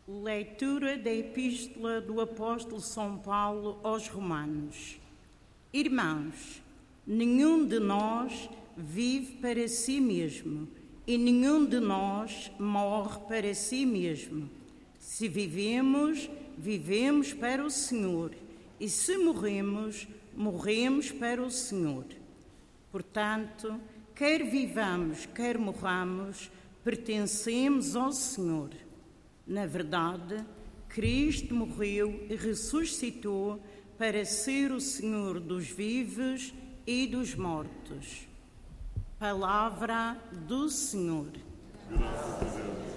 Leitura da Epístola do Apóstolo São Paulo aos Romanos. Irmãos, nenhum de nós vive para si mesmo e nenhum de nós morre para si mesmo. Se vivemos, vivemos para o Senhor, e se morremos, morremos para o Senhor. Portanto, quer vivamos, quer morramos, pertencemos ao Senhor. Na verdade, Cristo morreu e ressuscitou para ser o Senhor dos vivos e dos mortos. Palavra do Senhor. Graças a Deus.